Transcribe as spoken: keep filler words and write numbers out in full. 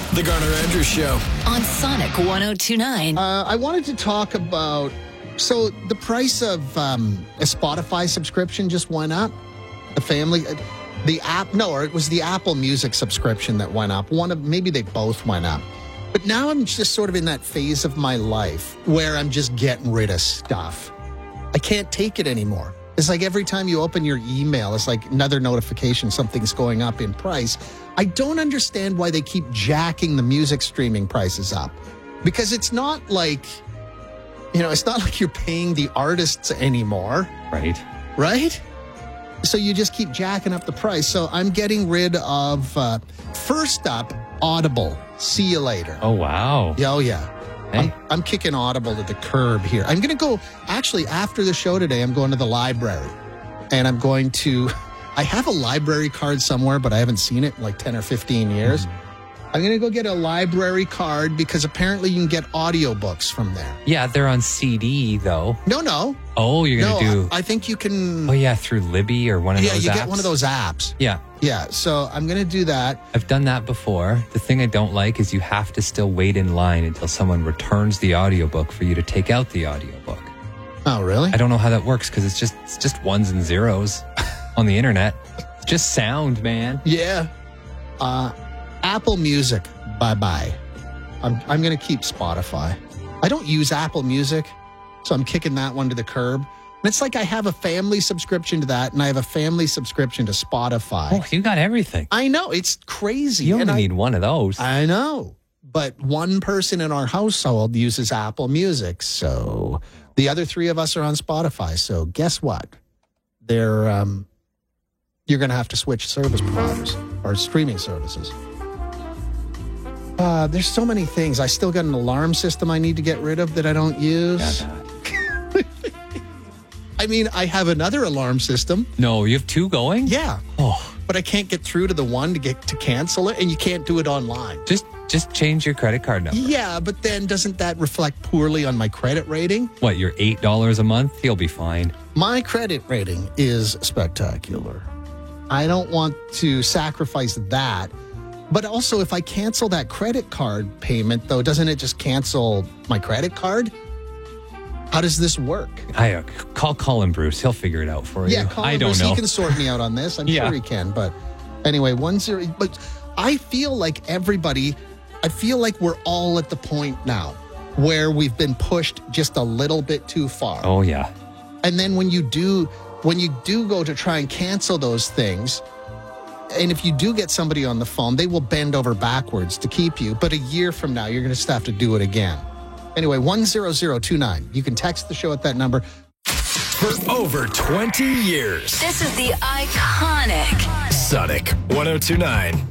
The Garner Andrews Show on Sonic one oh two point nine. Uh, I wanted to talk about, so the price of um, a Spotify subscription just went up. The family, the app, no, or it was the Apple Music subscription that went up. One of, maybe they both went up. But now I'm just sort of in that phase of my life where I'm just getting rid of stuff. I can't take it anymore. It's like every time you open your email, it's like another notification, something's going up in price. I don't understand why they keep jacking the music streaming prices up. Because it's not like, you know, it's not like you're paying the artists anymore. Right. Right? So you just keep jacking up the price. So I'm getting rid of, uh, first up, Audible. See you later. Oh, wow. Yeah, oh, yeah. Hey. I'm, I'm kicking Audible to the curb here. I'm going to go, actually, after the show today, I'm going to the library. And I'm going to, I have a library card somewhere, but I haven't seen it in like ten or fifteen years. Mm. I'm going to go get a library card because apparently you can get audiobooks from there. Yeah, they're on C D, though. No, no. Oh, you're going to no, do... I, I think you can... Oh, yeah, through Libby or one of yeah, those apps? Yeah, you get one of those apps. Yeah. Yeah, so I'm going to do that. I've done that before. The thing I don't like is you have to still wait in line until someone returns the audiobook for you to take out the audiobook. Oh, really? I don't know how that works because it's just it's just ones and zeros on the internet. It's just sound, man. Yeah. Uh, Apple Music, bye-bye. I'm, I'm going to keep Spotify. I don't use Apple Music, so I'm kicking that one to the curb. And it's like I have a family subscription to that, and I have a family subscription to Spotify. Oh, you got everything. I know. It's crazy. You only and need I, one of those. I know. But one person in our household uses Apple Music, so the other three of us are on Spotify. So guess what? They're um, you're going to have to switch service providers or streaming services. Uh, there's so many things. I still got an alarm system I need to get rid of that I don't use. Yeah, I mean, I have another alarm system. no, you have two going? Yeah. Oh, But I can't get through to the one to get to cancel it, and you can't do it online. just just change your credit card number. Yeah, but then doesn't that reflect poorly on my credit rating? What, you're eight dollars a month? You'll be fine. My credit rating is spectacular. I don't want to sacrifice that. But also, if I cancel that credit card payment, though, doesn't it just cancel my credit card? How does this work? I uh, call Colin Bruce. He'll figure it out for you. Yeah, Colin I don't Bruce, know. he can sort me out on this. I'm Yeah. sure he can. But anyway, one zero. But I feel like everybody, I feel like we're all at the point now where we've been pushed just a little bit too far. Oh, yeah. And then when you do, when you do go to try and cancel those things, and if you do get somebody on the phone, they will bend over backwards to keep you. But a year from now, you're going to just have to do it again. Anyway, one zero zero two nine. You can text the show at that number. for over twenty years. This is the iconic Sonic one oh two point nine.